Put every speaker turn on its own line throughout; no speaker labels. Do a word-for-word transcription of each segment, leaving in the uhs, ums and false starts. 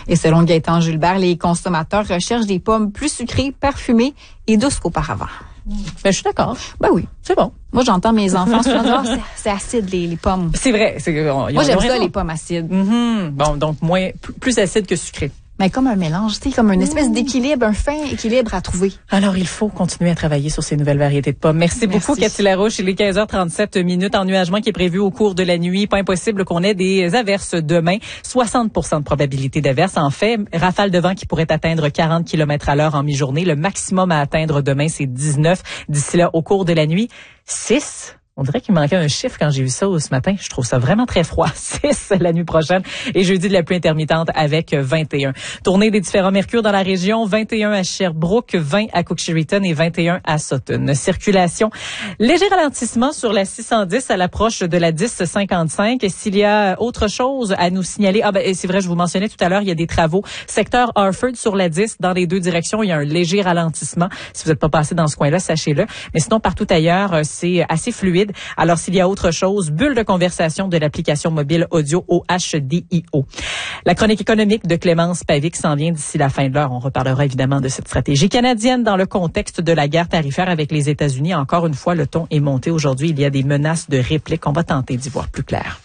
Et selon Gaëtan Gilbert, les consommateurs recherchent des pommes plus sucrées, parfumées et douces qu'auparavant.
Ben, je suis d'accord.
Ben oui.
C'est bon.
Moi, j'entends mes enfants se dire, oh, c'est, c'est acide, les, les pommes.
C'est vrai. C'est, on,
Moi, j'aime ça, les pommes acides.
Mm-hmm. Bon, donc, moins, plus acide que sucré.
Mais comme un mélange, tu sais, comme une espèce d'équilibre, un fin équilibre à trouver.
Alors, il faut continuer à travailler sur ces nouvelles variétés de pommes. Merci, Merci. beaucoup, Cathy Larouche. Il est quinze heures trente-sept minutes. Ennuagement qui est prévu au cours de la nuit. Pas impossible qu'on ait des averses demain. soixante pour cent de probabilité d'averses. En fait, rafale de vent qui pourrait atteindre quarante kilomètres à l'heure en mi-journée. Le maximum à atteindre demain, c'est dix-neuf. D'ici là, au cours de la nuit, six. On dirait qu'il manquait un chiffre quand j'ai vu ça ce matin. Je trouve ça vraiment très froid. six la nuit prochaine et jeudi de la pluie intermittente avec vingt et un. Tournée des différents mercures dans la région. vingt et un à Sherbrooke, vingt à Cook-Sheridan et vingt et un à Sutton. Circulation. Léger ralentissement sur la six cent dix à l'approche de la dix cinquante-cinq. Et s'il y a autre chose à nous signaler, ah ben c'est vrai, je vous mentionnais tout à l'heure, il y a des travaux. Secteur Harford sur la dix, dans les deux directions, il y a un léger ralentissement. Si vous n'êtes pas passé dans ce coin-là, sachez-le. Mais sinon, partout ailleurs, c'est assez fluide. Alors, s'il y a autre chose, bulle de conversation de l'application mobile audio O H D I O. La chronique économique de Clémence Pavic s'en vient d'ici la fin de l'heure. On reparlera évidemment de cette stratégie canadienne dans le contexte de la guerre tarifaire avec les États-Unis. Encore une fois, le ton est monté aujourd'hui. Il y a des menaces de réplique. On va tenter d'y voir plus clair.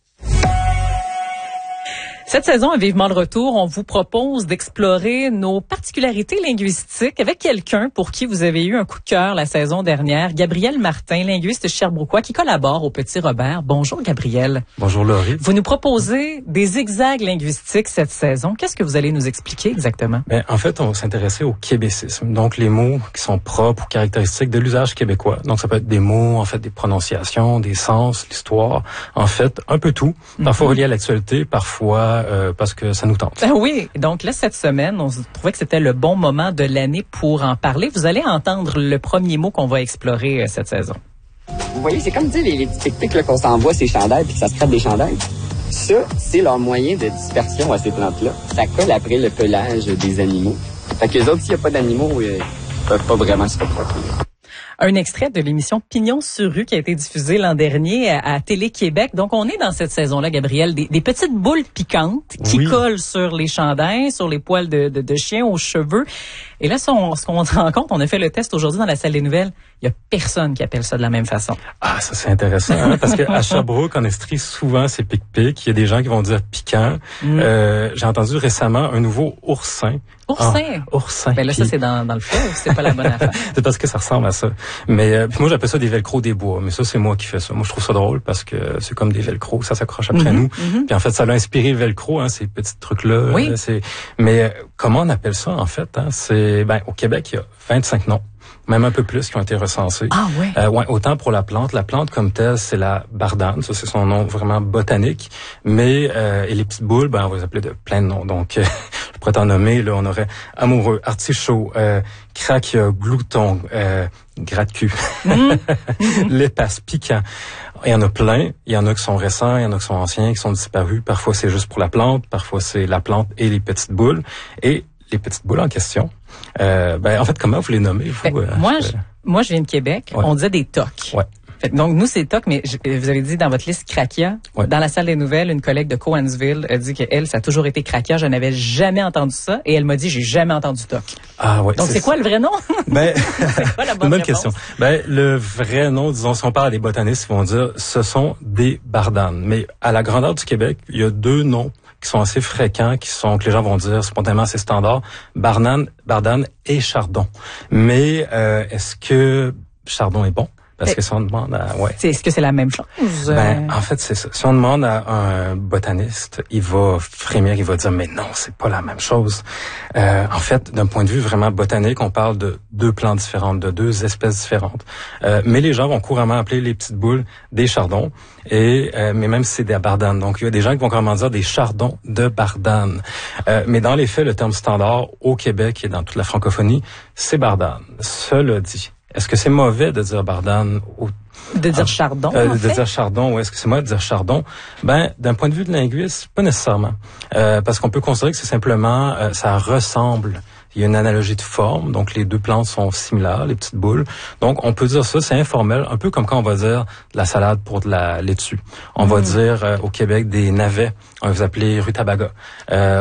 Cette saison à Vivement le Retour, on vous propose d'explorer nos particularités linguistiques avec quelqu'un pour qui vous avez eu un coup de cœur la saison dernière, Gabriel Martin, linguiste sherbrookois qui collabore au Petit Robert. Bonjour Gabriel.
Bonjour Laurie.
Vous nous proposez des zigzags linguistiques cette saison. Qu'est-ce que vous allez nous expliquer exactement?
Ben, en fait, on va s'intéresser au québécisme, donc les mots qui sont propres ou caractéristiques de l'usage québécois. Donc ça peut être des mots, en fait, des prononciations, des sens, l'histoire, en fait, un peu tout. Parfois mm-hmm. relié à l'actualité, parfois Euh, parce que ça nous tente.
Ah oui, donc là, cette semaine, on trouvait que c'était le bon moment de l'année pour en parler. Vous allez entendre le premier mot qu'on va explorer euh, cette saison.
Vous voyez, c'est comme, tu sais, les, les petits pics-pics qu'on s'envoie, ces chandails, puis que ça se traite des chandails. Ça, c'est leur moyen de dispersion à ces plantes-là. Ça colle après le pelage des animaux. Fait que les autres, s'il n'y a pas d'animaux, ils peuvent pas vraiment se reproduire.
Un extrait de l'émission Pignon sur rue qui a été diffusée l'an dernier à, à Télé-Québec. Donc, on est dans cette saison-là, Gabriel, des, des petites boules piquantes qui oui. collent sur les chandails, sur les poils de, de, de chien, aux cheveux. Et là, ce qu'on, ce qu'on se rend compte, on a fait le test aujourd'hui dans la salle des nouvelles, il y a personne qui appelle ça de la même façon.
Ah, ça c'est intéressant, hein, parce qu'à Sherbrooke, en Estrie, souvent c'est pic-pic. Il y a des gens qui vont dire piquant. Mm. Euh, j'ai entendu récemment un nouveau oursin.
Oursin?
Ah, oursin.
Ben là, ça c'est dans, dans le fleuve, c'est pas la bonne affaire.
C'est parce que ça ressemble à ça. Mais euh, puis moi, j'appelle ça des velcro des bois. Mais ça, c'est moi qui fais ça. Moi, je trouve ça drôle parce que c'est comme des velcro, ça s'accroche après mm-hmm. nous. Mm-hmm. Puis en fait, ça l'a inspiré le velcro, hein, ces petits trucs-là.
Oui.
Euh, c'est... Mais euh, comment on appelle ça, en fait? Hein? C'est ben au Québec, il y a vingt-cinq noms. Même un peu plus qui ont été recensés.
Ah oui.
Euh, ouais, autant pour la plante. La plante comme telle, c'est la bardane. Ça, c'est son nom vraiment botanique. Mais euh, et les petites boules, ben on va les appeler de plein de noms. Donc, euh, je pourrais t'en nommer. Là, on aurait amoureux, artichaut, euh, crachia, glouton, euh, gratte-cul, mmh. l'épasse, piquant. Il y en a plein. Il y en a qui sont récents, il y en a qui sont anciens, qui sont disparus. Parfois, c'est juste pour la plante. Parfois, c'est la plante et les petites boules. Et les petites boules en question. Euh, ben, en fait, comment vous les nommez, vous?
Ben,
euh,
moi, je, moi, je viens de Québec. Ouais. On disait des tocs.
Ouais.
Fait, donc, nous, c'est tocs, mais je, vous avez dit dans votre liste crachia. Ouais. Dans la salle des nouvelles, une collègue de Cowansville a dit qu'elle, ça a toujours été crachia. Je n'avais jamais entendu ça. Et elle m'a dit, j'ai jamais entendu toc.
Ah ouais.
Donc, c'est, c'est quoi le vrai nom?
Ben,
c'est quoi la bonne,
bonne
réponse?
question. Ben, le vrai nom, disons, si on parle à des botanistes, ils vont dire, ce sont des bardanes. Mais à la grandeur du Québec, il y a deux noms qui sont assez fréquents, qui sont que les gens vont dire spontanément assez standard, Barnane, Bardane et Chardon. Mais euh, est-ce que Chardon est bon? Parce que si on demande à... Ouais.
C'est, est-ce que c'est la même chose?
Ben, en fait, c'est ça. Si on demande à un botaniste, il va frémir, il va dire, mais non, c'est pas la même chose. Euh, en fait, d'un point de vue vraiment botanique, on parle de deux plantes différentes, de deux espèces différentes. Euh, mais les gens vont couramment appeler les petites boules des chardons, et euh, mais même si c'est des bardanes. Donc, il y a des gens qui vont carrément dire des chardons de bardane. Euh, mais dans les faits, le terme standard au Québec et dans toute la francophonie, c'est bardane. Cela dit, est-ce que c'est mauvais de dire bardane ou
de dire chardon
euh,
en
de
fait?
dire chardon ou est-ce que c'est mauvais de dire chardon? Ben, d'un point de vue de linguiste, pas nécessairement, euh, parce qu'on peut considérer que c'est simplement euh, ça ressemble. Il y a une analogie de forme, donc les deux plantes sont similaires, les petites boules. Donc, on peut dire ça, c'est informel, un peu comme quand on va dire de la salade pour de la laitue. On mmh. va dire euh, au Québec des navets, on va vous appeler rutabaga. Euh,